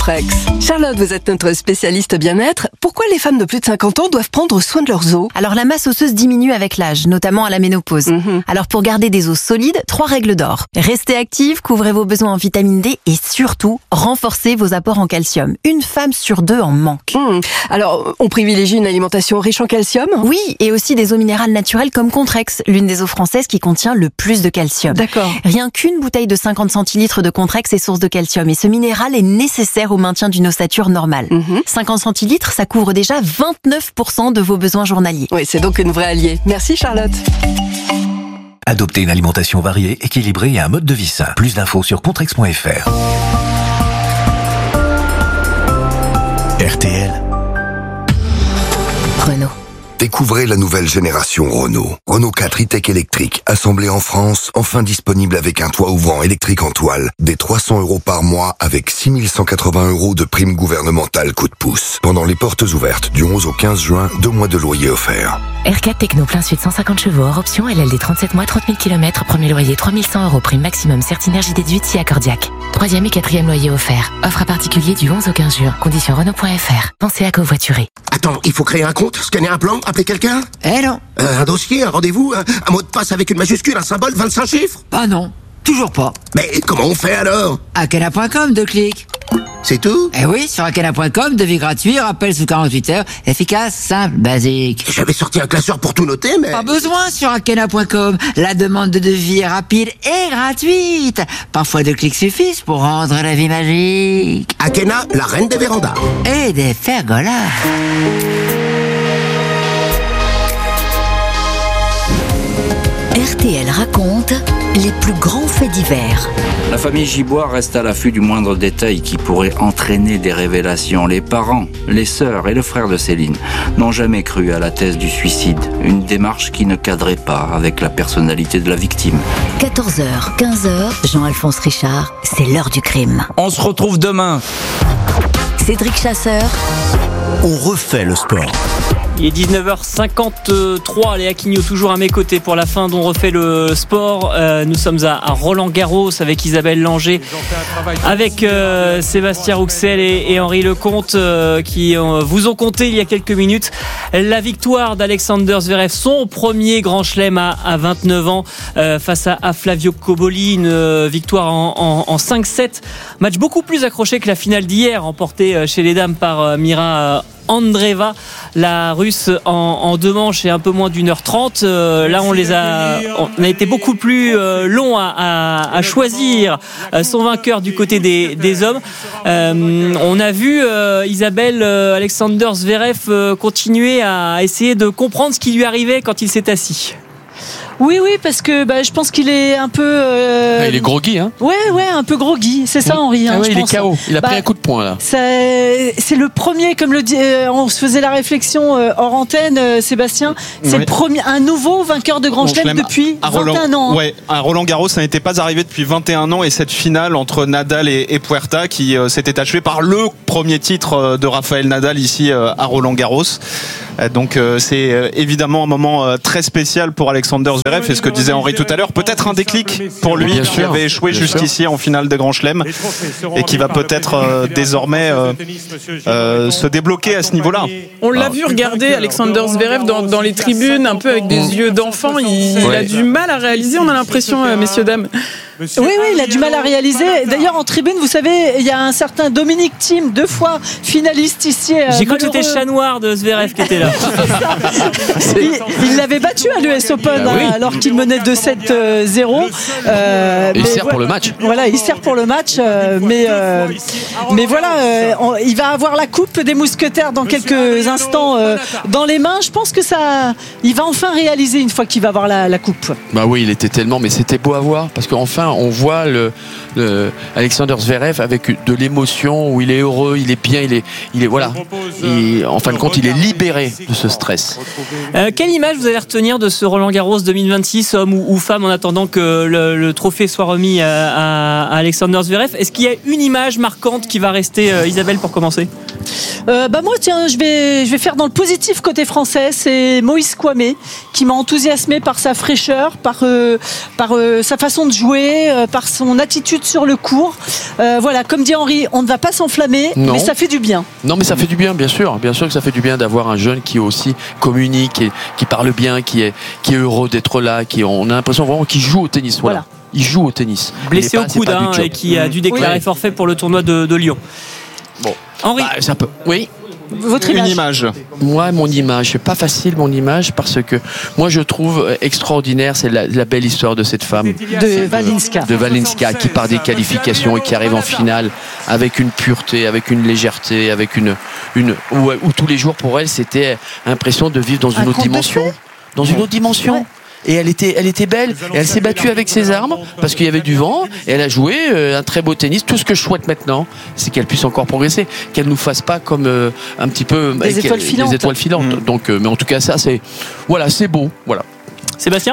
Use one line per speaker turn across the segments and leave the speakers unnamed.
Frex. Charlotte, vous êtes notre spécialiste bien-être. Pourquoi les femmes de plus de 50 ans doivent prendre soin de leurs os ?
Alors la masse osseuse diminue avec l'âge, notamment à la ménopause. Alors pour garder des os solides, 3 règles d'or. Restez active, couvrez vos besoins en vitamine D et surtout, renforcez vos apports en calcium. Une femme sur 2 en manque.
Alors, on privilégie une alimentation riche en calcium ?
Oui, et aussi des eaux minérales naturelles comme Contrex, l'une des eaux françaises qui contient le plus de calcium.
D'accord.
Rien qu'une bouteille de 50 centilitres de Contrex est source de calcium et ce minéral est nécessaire au maintien d'une ossature normale. 50 centilitres, ça couvre déjà 29% de vos besoins journaliers.
Oui, c'est donc une vraie alliée. Merci Charlotte.
Adoptez une alimentation variée, équilibrée et un mode de vie sain. Plus d'infos sur contrex.fr. RTL.
Renault.
Découvrez la nouvelle génération Renault. Renault 4 e-tech électrique, assemblé en France, enfin disponible avec un toit ouvrant électrique en toile, des 300 € par mois avec 6 180 € de prime gouvernementale coup de pouce. Pendant les portes ouvertes du 11 au 15 juin, 2 mois de loyer offerts.
R4 Techno plein sud 150 chevaux hors option, LLD 37 mois, 30 000 km, premier loyer 3 100 €, prime maximum, Certinergie déduite si accordiaque. 3e et 4e loyer offert. Offre à particulier du 11 au 15 juin. Conditions Renault.fr. Pensez à covoiturer.
Attends, il faut créer un compte, scanner un plan, appeler quelqu'un ?
Non.
Un dossier, un rendez-vous, un mot de passe avec une majuscule, un symbole, 25 chiffres ?
Ah non, toujours pas.
Mais comment on fait alors ?
Akena.com, 2 clics.
C'est tout ?
Eh oui, sur Akena.com, devis gratuit, rappel sous 48 heures, efficace, simple, basique.
J'avais sorti un classeur pour tout noter, mais...
Pas besoin sur Akena.com. La demande de devis est rapide et gratuite. Parfois 2 clics suffisent pour rendre la vie magique.
Akena, la reine des vérandas.
Et des pergolas.
RTL raconte les plus grands faits divers.
La famille Gibois reste à l'affût du moindre détail qui pourrait entraîner des révélations. Les parents, les sœurs et le frère de Céline n'ont jamais cru à la thèse du suicide. Une démarche qui ne cadrait pas avec la personnalité de la victime.
14h, 15h, Jean-Alphonse Richard, c'est l'heure du crime.
On se retrouve demain.
Cédric Chasseur.
On refait le sport.
Il est 19h53, Léa Quignot toujours à mes côtés pour la fin d'On refait le sport. Nous sommes à Roland-Garros avec Isabelle Langer, avec Sébastien Rouxel et Henri Lecomte qui vous ont compté il y a quelques minutes la victoire d'Alexander Zverev, son premier grand chelem à 29 ans face à Flavio Cobolli, une victoire en 5-7. Match beaucoup plus accroché que la finale d'hier, emportée chez les dames par Mira Andreeva, la russe en 2 manches et un peu moins d'1h30. Là on a été beaucoup plus long à choisir son vainqueur du côté des hommes. On a vu Isabelle Alexander Zverev continuer à essayer de comprendre ce qui lui arrivait quand il s'est assis.
Oui, parce que je pense qu'il est un peu...
il est groggy, hein ?
Ouais, un peu groggy, c'est ça Henri.
Oui, il est KO, il a pris un coup de poing là.
C'est le premier, comme le dit, on se faisait la réflexion hors antenne, Sébastien, c'est le premier, un nouveau vainqueur de Grand Chelem depuis 21 ans.
Ouais, à Roland-Garros, ça n'était pas arrivé depuis 21 ans et cette finale entre Nadal et Puerta qui s'était achevée par le premier titre de Rafael Nadal ici à Roland-Garros. Donc c'est évidemment un moment très spécial pour Alexander Zverev et ce que disait Henri tout à l'heure, peut-être un déclic pour lui qui avait échoué jusqu'ici en finale des Grands Chelems et qui va peut-être désormais se débloquer à ce niveau-là.
On l'a vu regarder Alexander Zverev dans les tribunes un peu avec des yeux d'enfant, il a du mal à réaliser, on a l'impression, messieurs, dames.
Oui, il a du mal à réaliser. D'ailleurs, en tribune, vous savez, il y a un certain Dominique Thiem, 2 fois finaliste ici.
J'ai cru que c'était le chat noir de Zverev qui était là.
Il l'avait battu à l'US Open alors qu'il menait 2-7-0.
Il sert pour le match.
Voilà, il sert pour le match. Mais voilà, il va avoir la coupe des mousquetaires dans quelques instants dans les mains. Je pense que il va enfin réaliser une fois qu'il va avoir la coupe.
Bah oui, il était tellement, mais c'était beau à voir parce qu'enfin on voit Alexander Zverev avec de l'émotion, où il est heureux, il est bien, il est voilà. Et en fin de compte, il est libéré de ce stress.
Quelle image vous allez retenir de ce Roland-Garros 2026, homme ou femme, en attendant que le trophée soit remis à Alexander Zverev? Est-ce qu'il y a une image marquante qui va rester, Isabelle, pour commencer?
Moi, tiens, je vais faire dans le positif côté français. C'est Moïse Kouamé qui m'a enthousiasmé par sa fraîcheur, par sa façon de jouer, par son attitude sur le court. Voilà, comme dit Henri, on ne va pas s'enflammer, mais ça fait du bien.
Non, mais ça fait du bien, bien sûr que ça fait du bien d'avoir un jeune qui aussi communique, qui parle bien, qui est heureux d'être là, on a l'impression vraiment qu'il joue au tennis. Voilà. Il joue au tennis.
Blessé au coude et qui a dû déclarer forfait pour le tournoi de Lyon.
Bon,
Henri,
c'est un peu. Oui.
Votre image.
Moi, mon image, c'est pas facile mon image parce que moi je trouve extraordinaire, c'est la belle histoire de cette femme.
De Walinska,
qui part des qualifications et qui arrive en finale avec une pureté, avec une légèreté, avec où tous les jours pour elle c'était l'impression de vivre dans une autre dimension. Ouais. Et elle était belle, et elle s'est battue avec ses armes parce qu'il y avait du vent, et elle a joué un très beau tennis. Tout ce que je souhaite maintenant, c'est qu'elle puisse encore progresser, qu'elle nous fasse pas comme un petit peu
des étoiles filantes.
Donc, mais en tout cas, ça c'est beau, voilà.
Sébastien ?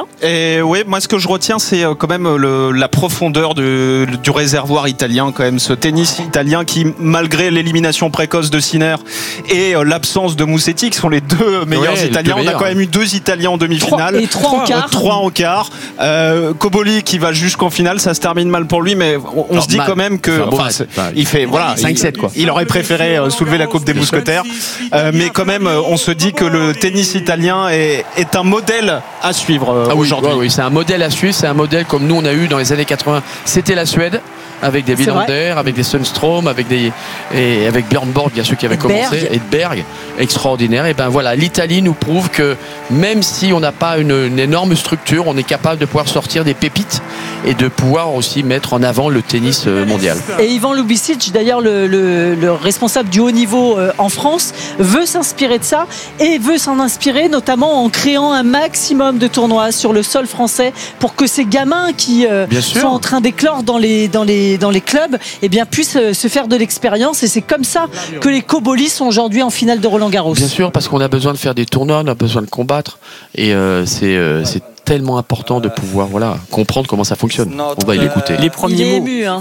Et oui, moi ce que je retiens, c'est quand même la profondeur du réservoir italien, quand même, ce tennis italien qui, malgré l'élimination précoce de Sinner et l'absence de Musetti, qui sont les deux meilleurs Italiens, on a quand même eu 2 Italiens en demi-finale, 3 en quart. Cobolli qui va jusqu'en finale, ça se termine mal pour lui, mais on se dit quand même que il fait
5-7 quoi.
Il aurait préféré soulever la Coupe des Mousquetaires, mais quand même on se dit que le tennis italien est un modèle à suivre. Aujourd'hui.
Oui, c'est un modèle à suivre, c'est un modèle comme nous on a eu dans les années 80. C'était la Suède avec des Wilander, avec des Sundström, avec Björn Borg, bien sûr qui avait commencé, et Berg, extraordinaire. Et ben voilà, l'Italie nous prouve que même si on n'a pas une énorme structure, on est capable de pouvoir sortir des pépites et de pouvoir aussi mettre en avant le tennis mondial.
Et Ivan Lubicic, d'ailleurs le responsable du haut niveau en France, veut s'inspirer de ça et veut s'en inspirer notamment en créant un maximum de tournois sur le sol français pour que ces gamins qui sont en train d'éclore dans les clubs puissent se faire de l'expérience, et c'est comme ça que les Cobolli sont aujourd'hui en finale de Roland-Garros.
Bien sûr, parce qu'on a besoin de faire des tournois, on a besoin de combattre, et c'est tellement important de pouvoir comprendre comment ça fonctionne. On va y l'écouter.
Les premiers mots.
Ému,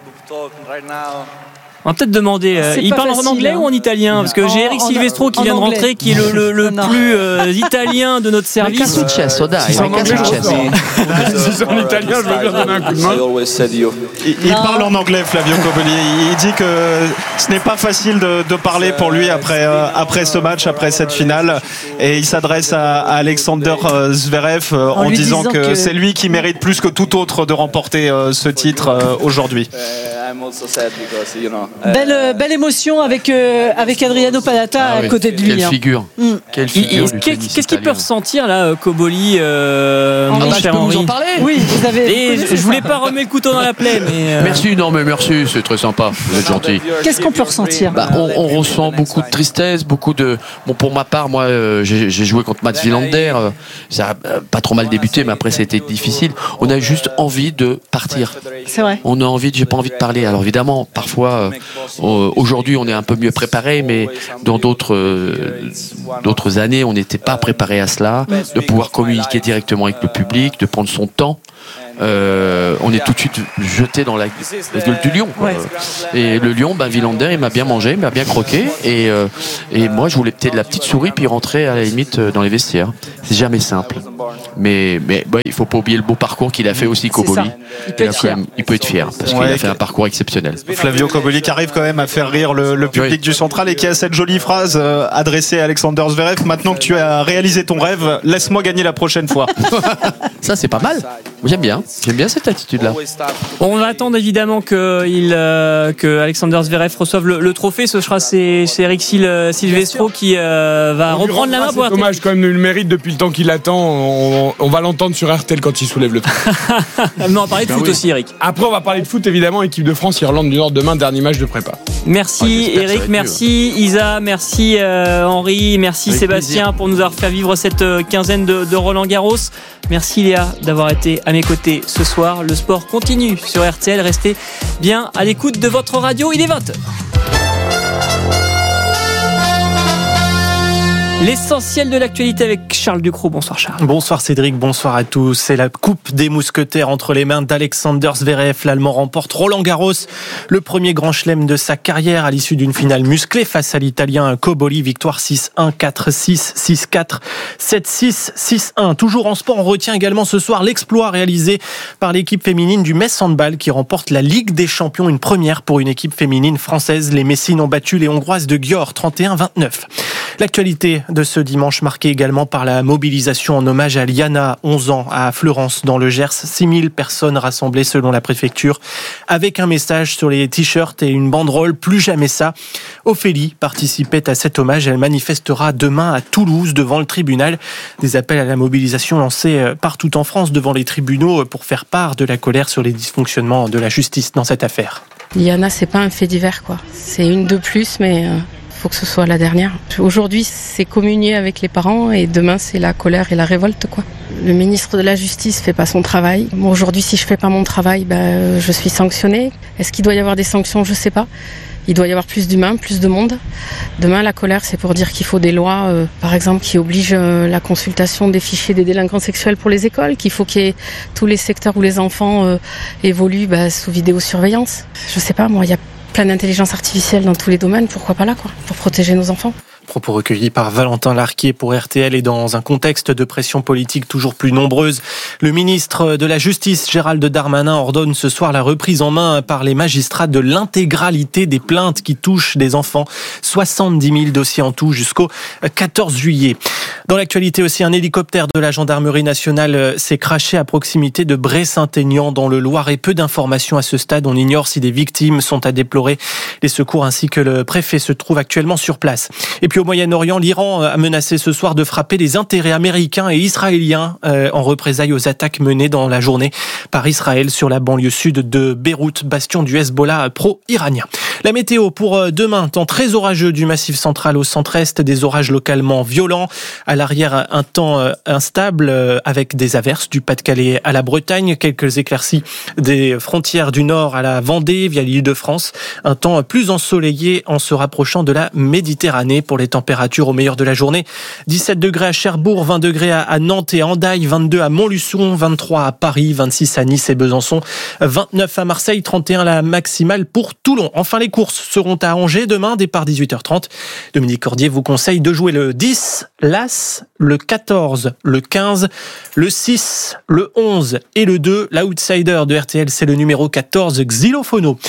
On va peut-être demander. Il parle en anglais ou en italien ? Parce que j'ai Eric Silvestro qui vient de rentrer, qui est le plus italien de notre service.
Si c'est en
italien, je veux bien donner un coup de main.
Il parle en anglais, Flavio Cobolli. Il dit que ce n'est pas facile de parler pour lui après ce match, après cette finale. Et il s'adresse à Alexander Zverev en disant que c'est lui qui mérite plus que tout autre de remporter ce titre aujourd'hui.
Belle émotion avec Adriano Panatta à côté de lui.
Quelle figure.
Qu'est-ce qu'il peut ressentir là, Cobolli,
je peux vous en parler.
Oui, vous avez.
Je voulais pas remettre le couteau dans la plaie, mais.
Merci, c'est très sympa. Vous êtes gentil.
Qu'est-ce qu'on peut ressentir ?
On ressent beaucoup de tristesse, beaucoup de. Bon, pour ma part, moi, j'ai joué contre Mats Wilander. Ça a pas trop mal débuté, mais après, ça a été difficile. On a juste envie de partir.
C'est vrai.
J'ai pas envie de parler. Alors évidemment, parfois, aujourd'hui, on est un peu mieux préparé, mais dans d'autres années, on n'était pas préparé à cela, de pouvoir communiquer directement avec le public, de prendre son temps. On est tout de suite jeté dans la gueule du lion. Et le lion, Wilander, il m'a bien mangé, il m'a bien croqué. Et moi, je voulais peut-être la petite souris puis rentrer à la limite dans les vestiaires. C'est jamais simple. Mais il faut pas oublier le beau parcours qu'il a fait aussi, Cobolli. Il peut être fier parce qu'il a fait un parcours exceptionnel.
Flavio Cobolli qui arrive quand même à faire rire le public du Central et qui a cette jolie phrase adressée à Alexander Zverev: maintenant que tu as réalisé ton rêve, laisse-moi gagner la prochaine fois.
Ça, c'est pas mal. J'aime bien cette attitude-là.
On va attendre évidemment que Alexander Zverev reçoive le trophée. Ce sera c'est Eric Silvestro qui va reprendre la main pour RTL.
Dommage quand même, il le mérite depuis le temps qu'il attend. On va l'entendre sur RTL quand il soulève le trophée.
On va parler de foot aussi, Eric.
Après, on va parler de foot évidemment. Équipe de France, Irlande du Nord demain, dernier match de prépa.
Merci Eric, merci Isa, merci Henri, merci avec Sébastien plaisir. Pour nous avoir fait vivre cette quinzaine de Roland-Garros. Merci Léa d'avoir été à mes côtés ce soir. Le sport continue sur RTL. Restez bien à l'écoute de votre radio. Il est 20h. L'essentiel de l'actualité avec Charles Ducrot. Bonsoir Charles.
Bonsoir Cédric, bonsoir à tous. C'est la coupe des mousquetaires entre les mains d'Alexander Zverev. L'Allemand remporte Roland-Garros, le premier grand chelem de sa carrière à l'issue d'une finale musclée face à l'Italien Cobolli. Victoire 6-1, 4-6, 6-4, 7-6, 6-1. Toujours en sport, on retient également ce soir l'exploit réalisé par l'équipe féminine du Metz Handball qui remporte la Ligue des Champions, une première pour une équipe féminine française. Les Messines ont battu les Hongroises de Győr 31-29. L'actualité de ce dimanche marquée également par la mobilisation en hommage à Liana, 11 ans, à Fleurance dans le Gers. 6000 personnes rassemblées selon la préfecture avec un message sur les t-shirts et une banderole « Plus jamais ça ». Ophélie participait à cet hommage. Elle manifestera demain à Toulouse devant le tribunal. Des appels à la mobilisation lancés partout en France devant les tribunaux pour faire part de la colère sur les dysfonctionnements de la justice dans cette affaire.
Liana, c'est pas un fait divers, quoi. C'est une de plus, mais faut que ce soit la dernière. Aujourd'hui, c'est communier avec les parents et demain, c'est la colère et la révolte, quoi. Le ministre de la Justice fait pas son travail. Bon, aujourd'hui, si je fais pas mon travail, je suis sanctionnée. Est-ce qu'il doit y avoir des sanctions ? Je sais pas. Il doit y avoir plus d'humains, plus de monde. Demain, la colère, c'est pour dire qu'il faut des lois, par exemple, qui obligent la consultation des fichiers des délinquants sexuels pour les écoles, qu'il faut qu'il y ait tous les secteurs où les enfants évoluent sous vidéosurveillance. Je sais pas, moi, il y a plein d'intelligence artificielle dans tous les domaines, pourquoi pas là, quoi, pour protéger nos enfants.
Propos recueillis par Valentin Larquier pour RTL et dans un contexte de pression politique toujours plus nombreuse. Le ministre de la Justice, Gérald Darmanin, ordonne ce soir la reprise en main par les magistrats de l'intégralité des plaintes qui touchent des enfants. 70 000 dossiers en tout jusqu'au 14 juillet. Dans l'actualité aussi, un hélicoptère de la gendarmerie nationale s'est crashé à proximité de Bray-Saint-Aignan dans le Loiret. Peu d'informations à ce stade. On ignore si des victimes sont à déplorer. Les secours ainsi que le préfet se trouvent actuellement sur place. Et puis au Moyen-Orient, l'Iran a menacé ce soir de frapper les intérêts américains et israéliens en représailles aux attaques menées dans la journée par Israël sur la banlieue sud de Beyrouth, bastion du Hezbollah pro-iranien. La météo pour demain, temps très orageux du Massif central au centre-est, des orages localement violents. À l'arrière, un temps instable avec des averses du Pas-de-Calais à la Bretagne, quelques éclaircies des frontières du nord à la Vendée via l'Île-de-France. Un temps plus ensoleillé en se rapprochant de la Méditerranée pour les températures au meilleur de la journée. 17 degrés à Cherbourg, 20 degrés à Nantes et Hendaye, 22 à Montluçon, 23 à Paris, 26 à Nice et Besançon, 29 à Marseille, 31 la maximale pour Toulon. Enfin, les courses seront à Angers demain, départ 18h30. Dominique Cordier vous conseille de jouer le 10, l'As, le 14, le 15, le 6, le 11 et le 2. L'outsider de RTL, c'est le numéro 14, Xylophono.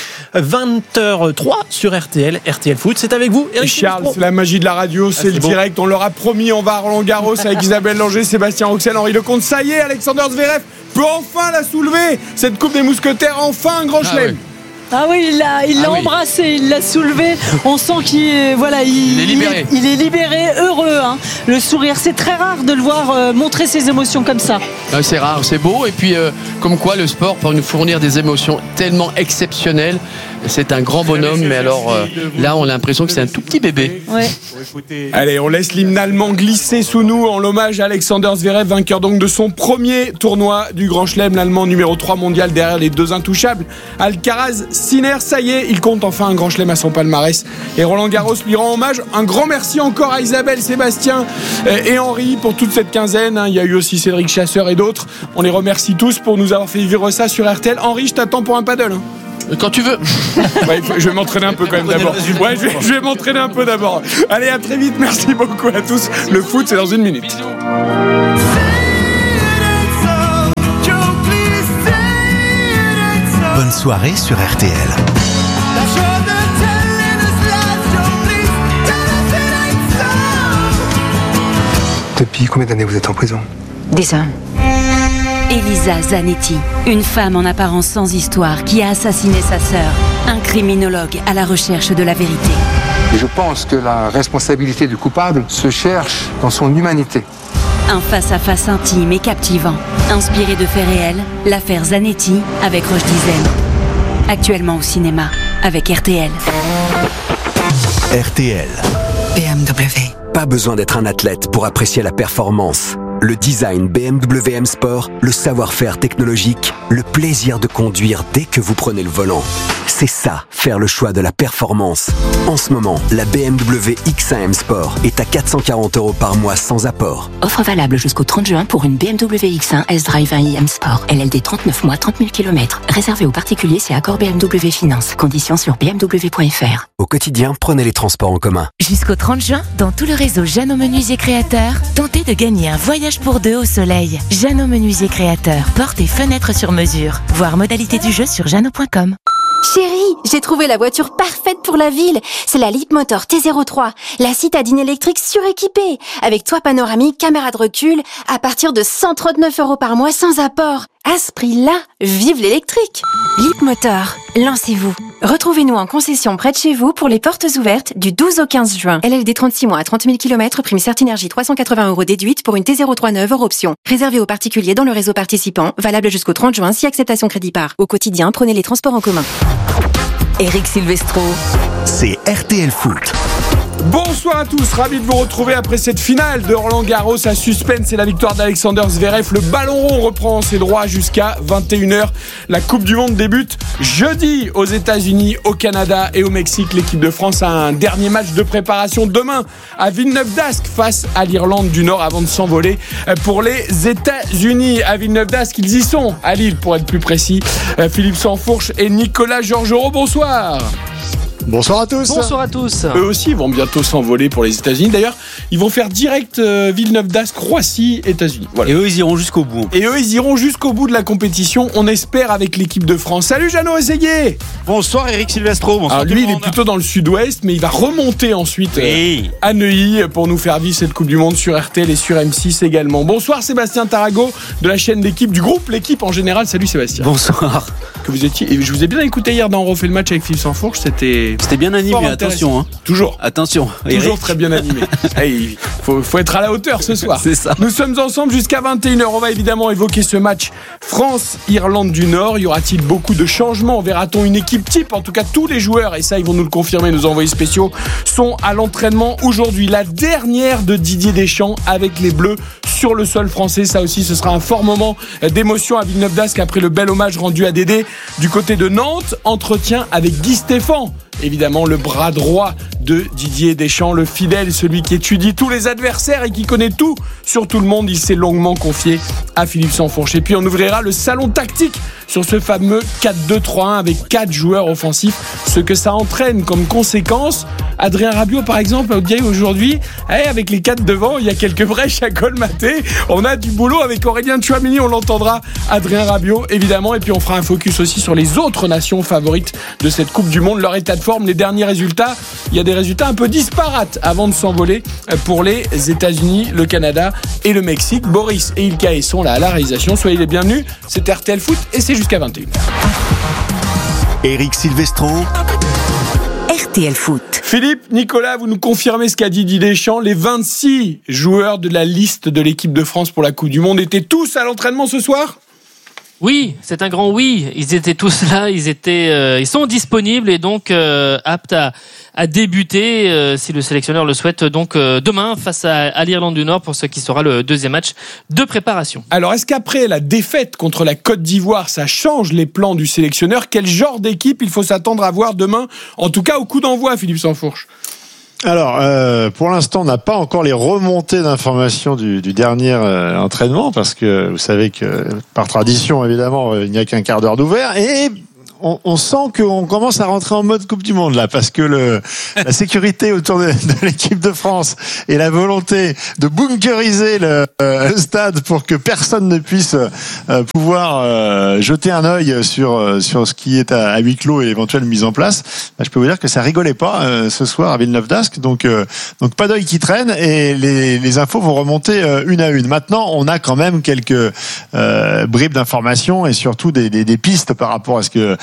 20h03 sur RTL. RTL Foot, c'est avec vous, Eric
Charles, c'est la magie de la radio, c'est le direct. On leur a promis, on va à Roland-Garros avec Isabelle Langer, Sébastien Roxel, Henri Lecomte. Ça y est, Alexander Zverev peut enfin la soulever. Cette Coupe des Mousquetaires, enfin un grand chelem.
Ah oui, il l'a embrassé, il l'a soulevé. On sent qu'il est libéré. Il est libéré, heureux. Hein. Le sourire, c'est très rare de le voir montrer ses émotions comme ça.
C'est rare, c'est beau. Et puis, comme quoi le sport peut nous fournir des émotions tellement exceptionnelles. C'est un grand bonhomme, mais alors là, on a l'impression que c'est un tout petit bébé.
Ouais.
Allez, on laisse l'hymne allemand glisser sous nous en l'hommage à Alexander Zverev, vainqueur donc de son premier tournoi du Grand Chelem, l'Allemand numéro 3 mondial derrière les deux intouchables. Alcaraz, Sinner, ça y est, il compte enfin un Grand Chelem à son palmarès. Et Roland Garros lui rend hommage. Un grand merci encore à Isabelle, Sébastien et Henri pour toute cette quinzaine. Il y a eu aussi Cédric Chasseur et d'autres. On les remercie tous pour nous avoir fait vivre ça sur RTL. Henri, je t'attends pour un paddle.
Quand tu veux.
Je vais m'entraîner un peu quand même d'abord. Ouais, je vais m'entraîner un peu d'abord. Allez, à très vite. Merci beaucoup à tous. Le foot, c'est dans une minute.
Bonne soirée sur RTL.
Depuis combien d'années vous êtes en prison ?
10 ans.
Elisa Zanetti, une femme en apparence sans histoire qui a assassiné sa sœur. Un criminologue à la recherche de la vérité.
Et je pense que la responsabilité du coupable se cherche dans son humanité.
Un face-à-face intime et captivant. Inspiré de faits réels, l'affaire Zanetti avec Roche Dizem. Actuellement au cinéma, avec RTL.
RTL.
BMW.
Pas besoin d'être un athlète pour apprécier la performance.
Le design BMW M Sport, le savoir-faire technologique, le plaisir de conduire dès que vous prenez le volant. C'est ça, faire le choix de la performance. En ce moment, la BMW X1 M Sport est à 440 € par mois sans apport.
Offre valable jusqu'au 30 juin pour une BMW X1 S-Drive 1i M Sport. LLD 39 mois, 30 000 km. Réservé aux particuliers, c'est accord BMW Finance. Conditions sur bmw.fr.
Au quotidien, prenez les transports en commun.
Jusqu'au 30 juin, dans tout le réseau Jeannot Menuisier Créateur, tentez de gagner un voyage pour deux au soleil. Jeannot Menuisier Créateur, portes et fenêtres sur mesure. Voir modalité du jeu sur jeannot.com.
Chérie, j'ai trouvé la voiture parfaite pour la ville. C'est la Leapmotor T03, la citadine électrique suréquipée, avec toit panoramique, caméra de recul, à partir de 139 € par mois sans apport. À ce prix-là, vive l'électrique. Leapmotor, lancez-vous. Retrouvez-nous en concession près de chez vous pour les portes ouvertes du 12 au 15 juin. LLD 36 mois à 30 000 km, prime Certinergie 380 € déduite pour une T03 neuve hors option. Réservé aux particuliers dans le réseau participant, valable jusqu'au 30 juin si acceptation crédit par. Au quotidien, prenez les transports en commun.
Eric Silvestro,
c'est RTL Foot.
Bonsoir à tous, ravi de vous retrouver après cette finale de Roland-Garros à suspense et la victoire d'Alexander Zverev. Le ballon rond reprend ses droits jusqu'à 21h. La Coupe du Monde débute jeudi aux États-Unis, au Canada et au Mexique. L'équipe de France a un dernier match de préparation demain à Villeneuve-d'Ascq face à l'Irlande du Nord avant de s'envoler pour les États-Unis. À Villeneuve-d'Ascq, ils y sont, à Lille pour être plus précis. Philippe Sansfourche et Nicolas Georgerot, bonsoir.
Bonsoir à tous.
Bonsoir à tous.
Eux aussi vont bientôt s'envoler pour les États-Unis. D'ailleurs, ils vont faire direct Villeneuve-d'Ascq, Roissy, États-Unis. Voilà.
Et eux, ils iront jusqu'au bout.
Et eux, ils iront jusqu'au bout de la compétition. On espère avec l'équipe de France. Salut Jeannot Essayé.
Bonsoir Eric Silvestro. Bonsoir.
Alors lui, il est plutôt dans le sud-ouest, mais il va remonter ensuite à Neuilly pour nous faire vivre cette Coupe du Monde sur RTL et sur M6 également. Bonsoir Sébastien Tarago de la chaîne d'équipe du groupe L'équipe en général. Salut Sébastien.
Bonsoir.
Que vous étiez. Et je vous ai bien écouté hier dans On refait le match avec Philippe Sansfourche. C'était
bien animé. Attention, hein.
Toujours.
Attention.
Toujours
Eric.
très bien animé. Il faut être à la hauteur ce soir.
C'est ça.
Nous sommes ensemble jusqu'à 21h. On va évidemment évoquer ce match France-Irlande du Nord. Y aura-t-il beaucoup de changements? Verra-t-on une équipe type? En tout cas, tous les joueurs, et ça, ils vont nous le confirmer, nos envoyés spéciaux, sont à l'entraînement aujourd'hui. La dernière de Didier Deschamps avec les Bleus sur le sol français. Ça aussi, ce sera un fort moment d'émotion à Villeneuve-d'Ascq après le bel hommage rendu à Dédé. Du côté de Nantes, entretien avec Guy Stéphane. Évidemment, le bras droit de Didier Deschamps, le fidèle, celui qui étudie tous les adversaires et qui connaît tout sur tout le monde. Il s'est longuement confié à Philippe Sansfourche. Et puis, on ouvrira le salon tactique sur ce fameux 4-2-3-1 avec 4 joueurs offensifs. Ce que ça entraîne comme conséquence. Adrien Rabiot, par exemple, aujourd'hui, avec les 4 devant, il y a quelques brèches à colmater. On a du boulot avec Aurélien Tchouameni, on l'entendra. Adrien Rabiot, évidemment. Et puis, on fera un focus aussi sur les autres nations favorites de cette Coupe du Monde, leur état de forme, les derniers résultats. Il y a des résultats un peu disparates avant de s'envoler pour les États-Unis, le Canada et le Mexique. Boris et Ilka sont là à la réalisation. Soyez les bienvenus. C'est RTL Foot et c'est jusqu'à 21h.
Eric Silvestro.
RTL Foot.
Philippe, Nicolas, vous nous confirmez ce qu'a dit Didier Deschamps. Les 26 joueurs de la liste de l'équipe de France pour la Coupe du Monde étaient tous à l'entraînement ce soir ?
Oui, c'est un grand oui. Ils étaient tous là, ils sont disponibles et donc aptes à débuter si le sélectionneur le souhaite. Donc demain face à l'Irlande du Nord pour ce qui sera le deuxième match de préparation.
Alors est-ce qu'après la défaite contre la Côte d'Ivoire, ça change les plans du sélectionneur? Quel genre d'équipe il faut s'attendre à voir demain? En tout cas au coup d'envoi, Philippe Sansfourche.
Alors, pour l'instant, on n'a pas encore les remontées d'informations du dernier entraînement, parce que vous savez que, par tradition, évidemment, il n'y a qu'un quart d'heure d'ouvert, et on sent qu'on commence à rentrer en mode Coupe du Monde, là, parce que la sécurité autour de l'équipe de France et la volonté de bunkeriser le stade pour que personne ne puisse pouvoir jeter un œil sur ce qui est à huis clos et l'éventuelle mise en place, je peux vous dire que ça rigolait pas ce soir à Villeneuve-d'Ascq, donc pas d'œil qui traîne, et les infos vont remonter une à une. Maintenant, on a quand même quelques bribes d'informations et surtout des pistes par rapport à ce que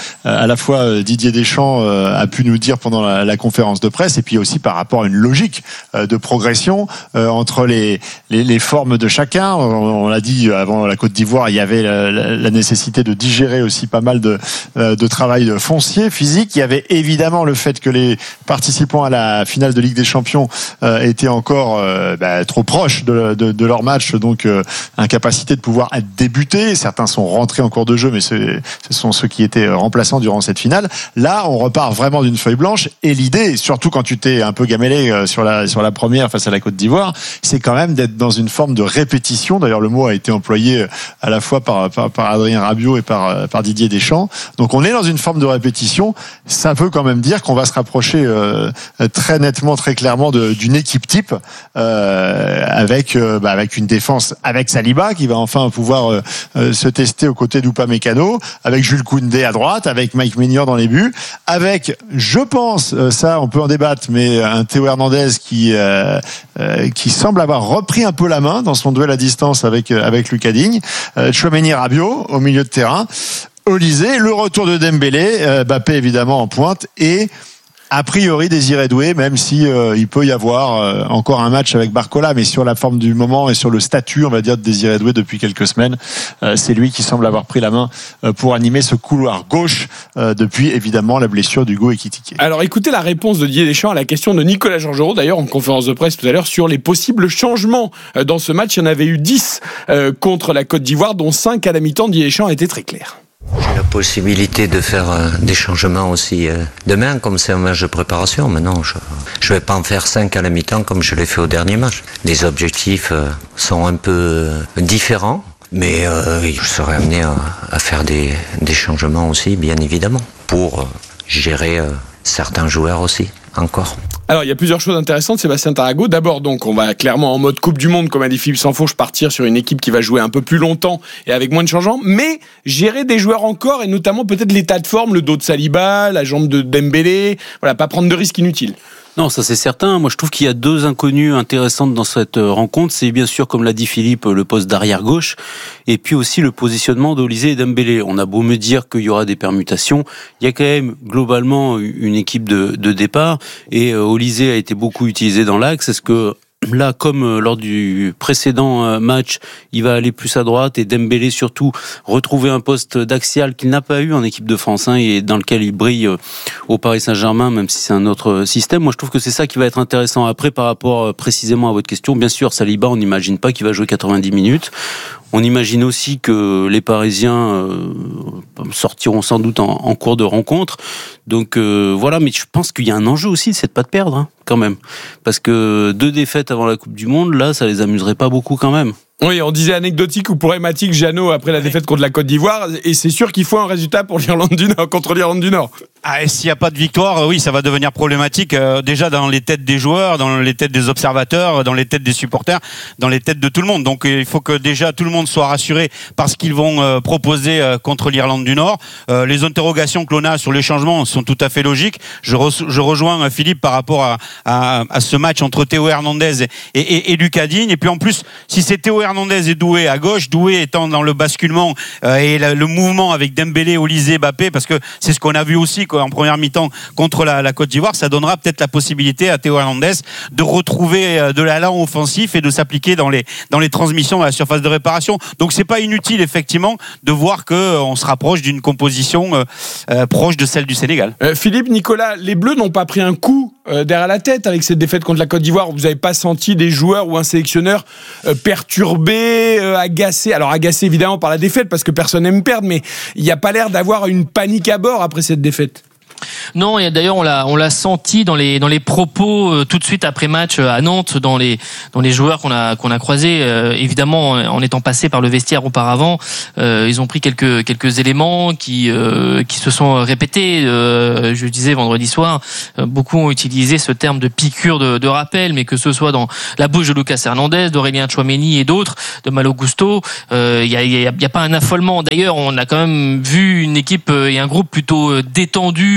à la fois Didier Deschamps a pu nous dire pendant la conférence de presse, et puis aussi par rapport à une logique de progression entre les formes de chacun. On l'a dit avant la Côte d'Ivoire, il y avait la nécessité de digérer aussi pas mal de travail foncier, physique. Il y avait évidemment le fait que les participants à la finale de Ligue des Champions étaient encore trop proches de leur match, donc incapacité de pouvoir débuter. Certains sont rentrés en cours de jeu, mais ce sont ceux qui étaient remplaçants durant cette finale. Là, on repart vraiment d'une feuille blanche, et l'idée, surtout quand tu t'es un peu gamellé sur la première face à la Côte d'Ivoire, c'est quand même d'être dans une forme de répétition. D'ailleurs, le mot a été employé à la fois par Adrien Rabiot et par Didier Deschamps. Donc on est dans une forme de répétition. Ça veut quand même dire qu'on va se rapprocher très nettement, très clairement d'une équipe type, avec une défense avec Saliba qui va enfin pouvoir se tester aux côtés d'Upamecano, avec Jules Koundé à droite, avec Mike Maignan dans les buts, avec, je pense, ça on peut en débattre, mais un Théo Hernandez qui semble avoir repris un peu la main dans son duel à distance avec Lucas Digne, Tchouaméni, Rabiot au milieu de terrain, Olysée, le retour de Dembélé, Mbappé évidemment en pointe, et a priori Désiré Doué, même si il peut y avoir encore un match avec Barcola, mais sur la forme du moment et sur le statut, on va dire, de Désiré Doué depuis quelques semaines, c'est lui qui semble avoir pris la main pour animer ce couloir gauche depuis évidemment la blessure d'Hugo Ekitike.
Alors écoutez la réponse de Didier Deschamps à la question de Nicolas Georgerot, d'ailleurs en conférence de presse tout à l'heure, sur les possibles changements dans ce match. Il y en avait eu 10 contre la Côte d'Ivoire, dont 5 à la mi-temps. Didier Deschamps était très clair.
J'ai la possibilité de faire des changements aussi demain, comme c'est un match de préparation. Maintenant, je vais pas en faire 5 à la mi-temps comme je l'ai fait au dernier match. Les objectifs sont un peu différents, mais je serai amené à faire des changements aussi, bien évidemment, pour gérer certains joueurs aussi, encore.
Alors, il y a plusieurs choses intéressantes, Sébastien Tarago. D'abord, donc, on va clairement en mode Coupe du Monde, comme a dit Philippe Sansfourche, partir sur une équipe qui va jouer un peu plus longtemps et avec moins de changements, mais gérer des joueurs encore, et notamment peut-être l'état de forme, le dos de Saliba, la jambe de Dembélé. Voilà, pas prendre de risques inutiles.
Non, ça c'est certain. Moi, je trouve qu'il y a 2 inconnues intéressantes dans cette rencontre. C'est bien sûr, comme l'a dit Philippe, le poste d'arrière gauche, et puis aussi le positionnement d'Olysée et Dembélé. On a beau me dire qu'il y aura des permutations, il y a quand même globalement une équipe de départ, et Olysée a été beaucoup utilisé dans l'axe. Est-ce que là, comme lors du précédent match, il va aller plus à droite, et Dembélé surtout retrouver un poste d'axial qu'il n'a pas eu en équipe de France, et dans lequel il brille au Paris Saint-Germain, même si c'est un autre système. Moi, je trouve que c'est ça qui va être intéressant. Après, par rapport précisément à votre question, bien sûr, Saliba, on n'imagine pas qu'il va jouer 90 minutes. On imagine aussi que les Parisiens sortiront sans doute en cours de rencontre. Donc voilà, mais je pense qu'il y a un enjeu aussi, c'est de pas de perdre, quand même. Parce que 2 défaites avant la Coupe du Monde, là, ça les amuserait pas beaucoup quand même.
Oui, on disait anecdotique ou problématique, Jeannot, après la défaite contre la Côte d'Ivoire, et c'est sûr qu'il faut un résultat pour l'Irlande du Nord, contre l'Irlande du Nord.
Ah, et s'il n'y a pas de victoire, oui, ça va devenir problématique, déjà dans les têtes des joueurs, dans les têtes des observateurs, dans les têtes des supporters, dans les têtes de tout le monde. Donc il faut que déjà tout le monde soit rassuré par ce qu'ils vont proposer contre l'Irlande du Nord. Les interrogations que l'on a sur les changements sont tout à fait logiques. Je rejoins Philippe par rapport à ce match entre Théo Hernandez et Lucas Digne. Et puis en plus, si c'est Théo Hernandez et Doué à gauche, Doué étant dans le basculement et le mouvement avec Dembélé, Olysée, Mbappé, parce que c'est ce qu'on a vu aussi en première mi-temps contre la Côte d'Ivoire, ça donnera peut-être la possibilité à Théo Hernandez de retrouver de l'allant offensif et de s'appliquer dans les transmissions à la surface de réparation. Donc c'est pas inutile effectivement de voir qu'on se rapproche d'une composition proche de celle du Sénégal.
Philippe, Nicolas, les Bleus n'ont pas pris un coup derrière la tête avec cette défaite contre la Côte d'Ivoire. Vous n'avez pas senti des joueurs ou un sélectionneur perturbé, agacé. Alors agacé évidemment par la défaite parce que personne n'aime perdre, mais il n'y a pas l'air d'avoir une panique à bord après cette défaite.
Non, et d'ailleurs on l'a senti dans les propos tout de suite après match à Nantes, dans les joueurs qu'on a croisés. Évidemment, en étant passés par le vestiaire auparavant, ils ont pris quelques éléments qui se sont répétés. Je disais vendredi soir, beaucoup ont utilisé ce terme de piqûre de rappel, mais que ce soit dans la bouche de Lucas Hernandez, d'Aurélien Tchouaméni et d'autres, de Malo Gusto, il y a pas un affolement. D'ailleurs, on a quand même vu une équipe et un groupe plutôt détendu,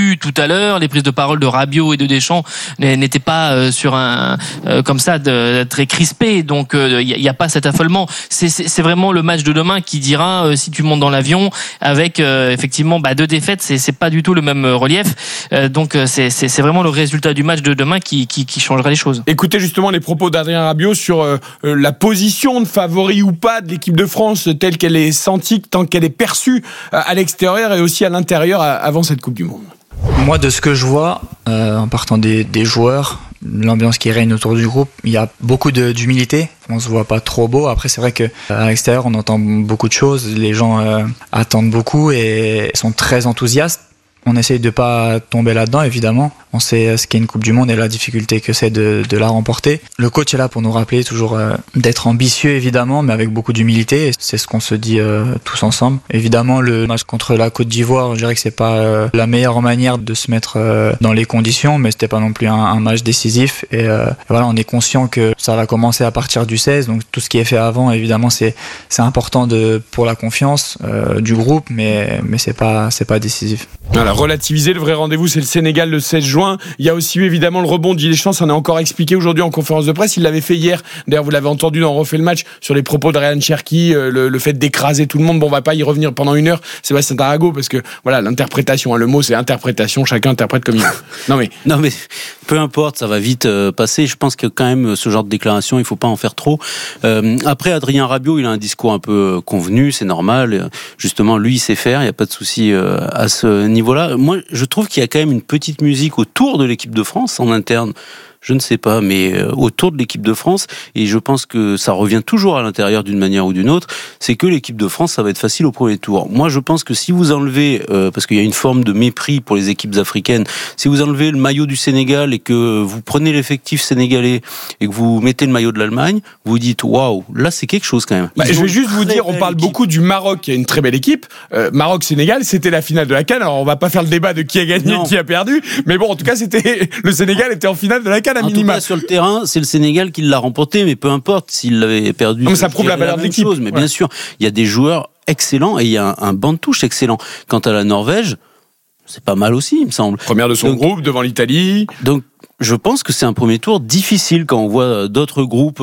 vu tout à l'heure, les prises de parole de Rabiot et de Deschamps n'étaient pas sur un comme ça très crispé. Donc il y a pas cet affolement. C'est vraiment le match de demain qui dira si tu montes dans l'avion avec effectivement 2 défaites, c'est pas du tout le même relief. Donc c'est vraiment le résultat du match de demain qui changera les choses.
Écoutez justement les propos d'Adrien Rabiot sur la position de favori ou pas de l'équipe de France telle qu'elle est sentie, tant qu'elle est perçue à l'extérieur et aussi à l'intérieur avant cette Coupe du Monde.
Moi, de ce que je vois, en partant des joueurs, l'ambiance qui règne autour du groupe, il y a beaucoup d'humilité. On se voit pas trop beau. Après, c'est vrai que à l'extérieur, on entend beaucoup de choses. Les gens attendent beaucoup et sont très enthousiastes. On essaye de pas tomber là-dedans, évidemment. On sait ce qu'est une Coupe du Monde et la difficulté que c'est de la remporter. Le coach est là pour nous rappeler toujours d'être ambitieux, évidemment, mais avec beaucoup d'humilité. C'est ce qu'on se dit tous ensemble. Évidemment, le match contre la Côte d'Ivoire, je dirais que c'est pas la meilleure manière de se mettre dans les conditions, mais c'était pas non plus un match décisif. Et voilà, on est conscient que ça va commencer à partir du 16, donc tout ce qui est fait avant, évidemment, c'est important pour la confiance du groupe, mais c'est pas décisif.
Voilà, relativiser, le vrai rendez-vous c'est le Sénégal le 16 juin. Il y a aussi eu évidemment le rebond de Deschamps, ça en a encore expliqué aujourd'hui en conférence de presse, il l'avait fait hier, d'ailleurs vous l'avez entendu dans Refait le match, sur les propos de Ryan Cherki, le fait d'écraser tout le monde. Bon, on va pas y revenir pendant une heure, Sébastien Tarago, parce que voilà, l'interprétation, le mot c'est interprétation, chacun interprète comme il veut. Non mais
peu importe, ça va vite passer. Je pense que quand même ce genre de déclaration, il faut pas en faire trop. Après, Adrien Rabiot, il a un discours un peu convenu, c'est normal. Justement, lui, il sait faire, il y a pas de souci à ce niveau-là. Moi, je trouve qu'il y a quand même une petite musique autour de l'équipe de France en interne. Je ne sais pas, mais autour de l'équipe de France, et je pense que ça revient toujours à l'intérieur d'une manière ou d'une autre, c'est que l'équipe de France, ça va être facile au premier tour. Moi, je pense que si vous enlevez, parce qu'il y a une forme de mépris pour les équipes africaines, si vous enlevez le maillot du Sénégal et que vous prenez l'effectif sénégalais et que vous mettez le maillot de l'Allemagne, vous dites waouh, là c'est quelque chose quand même.
Je vais juste vous dire, on parle beaucoup du Maroc qui a une très belle équipe. Maroc-Sénégal, c'était la finale de la CAN. Alors on va pas faire le débat de qui a gagné, qui a perdu, mais bon, en tout cas, le Sénégal était en finale de la CAN.
En tout cas, sur le terrain, c'est le Sénégal qui l'a remporté, mais peu importe s'il l'avait perdu.
Mais ça prouve la valeur de l'équipe.
Mais bien sûr, il y a des joueurs excellents et il y a un banc de touche excellent. Quant à la Norvège, c'est pas mal aussi, il me semble.
Première de son groupe, devant l'Italie.
Donc, je pense que c'est un premier tour difficile quand on voit d'autres groupes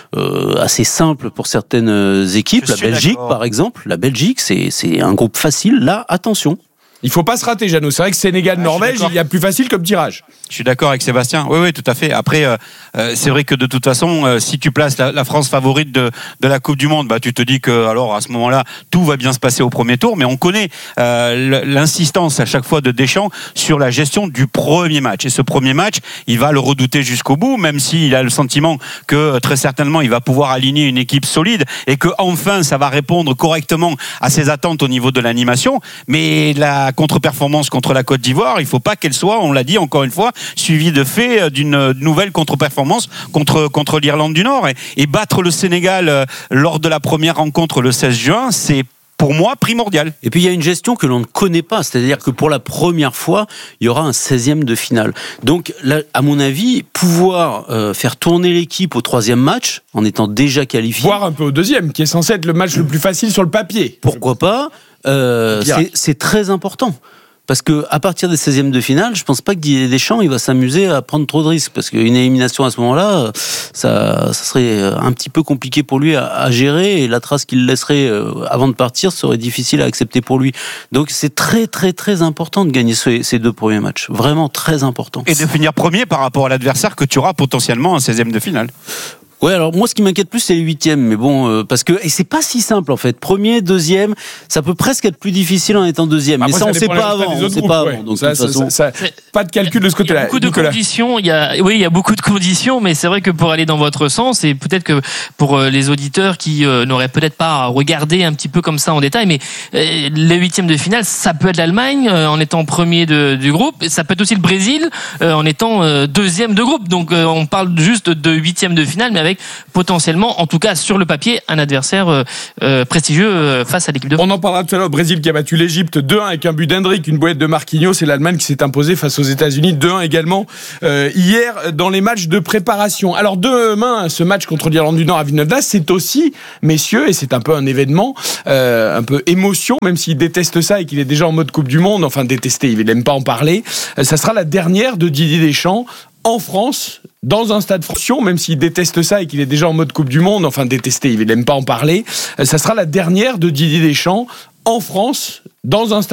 assez simples pour certaines équipes. La Belgique, par exemple. La Belgique, c'est un groupe facile. Là, attention.
Il faut pas se rater, Jeannot. C'est vrai que Sénégal-Norvège, il y a plus facile comme tirage.
Je suis d'accord avec Sébastien. Oui, tout à fait. Après, c'est vrai que de toute façon, si tu places la France favorite de la Coupe du Monde, tu te dis que alors à ce moment-là, tout va bien se passer au premier tour. Mais on connaît l'insistance à chaque fois de Deschamps sur la gestion du premier match. Et ce premier match, il va le redouter jusqu'au bout, même s'il a le sentiment que très certainement il va pouvoir aligner une équipe solide et que enfin ça va répondre correctement à ses attentes au niveau de l'animation. Mais la contre-performance contre la Côte d'Ivoire, il faut pas qu'elle soit, on l'a dit encore une fois, suivie de fait d'une nouvelle contre-performance contre l'Irlande du Nord. Et battre le Sénégal lors de la première rencontre le 16 juin, c'est pour moi primordial.
Et puis il y a une gestion que l'on ne connaît pas, c'est-à-dire que pour la première fois, il y aura un 16e de finale. Donc là, à mon avis, pouvoir faire tourner l'équipe au 3e match, en étant déjà qualifié...
Voire un peu au 2e, qui est censé être le match le plus facile sur le papier.
Pourquoi pas c'est très important. Parce que à partir des 16e de finale, je pense pas que Didier Deschamps il va s'amuser à prendre trop de risques, parce qu'une élimination à ce moment-là, ça serait un petit peu compliqué pour lui à gérer, et la trace qu'il laisserait avant de partir serait difficile à accepter pour lui. Donc c'est très très très important de gagner ces 2 premiers matchs, vraiment très important.
Et de finir premier par rapport à l'adversaire que tu auras potentiellement en 16e de finale.
Ouais, alors moi ce qui m'inquiète plus c'est les 8e, mais bon parce que et c'est pas si simple en fait. Premier, 2e, ça peut presque être plus difficile en étant 2e. Mais ça on sait pas avant, on sait pas avant. Donc
ça,
de toute façon,
pas de calcul de ce côté-là.
Il y a beaucoup de conditions, il y a beaucoup de conditions, mais c'est vrai que pour aller dans votre sens, et peut-être que pour les auditeurs qui n'auraient peut-être pas regardé un petit peu comme ça en détail, mais les 8e de finale, ça peut être l'Allemagne en étant premier du groupe, ça peut être aussi le Brésil en étant 2e de groupe. Donc on parle juste de 8e de finale, mais avec potentiellement, en tout cas sur le papier, un adversaire prestigieux face à l'équipe de France.
On en parlera tout à l'heure. Brésil qui a battu l'Égypte 2-1 avec un but d'Hendrick, une boîte de Marquinhos, et l'Allemagne qui s'est imposée face aux États-Unis 2-1 également hier dans les matchs de préparation. Alors demain, ce match contre l'Irlande du Nord à Villeneuve d'Ascq, c'est aussi, messieurs, et c'est un peu un événement, un peu émotion, même s'il déteste ça et qu'il est déjà en mode Coupe du Monde, enfin détesté, il n'aime pas en parler. Ça sera la dernière de Didier Deschamps en France, dans un stade français, même s'il déteste ça et qu'il est déjà en mode Coupe du Monde, enfin détesté, il n'aime pas en parler. Ça sera la dernière de Didier Deschamps en France, dans un stade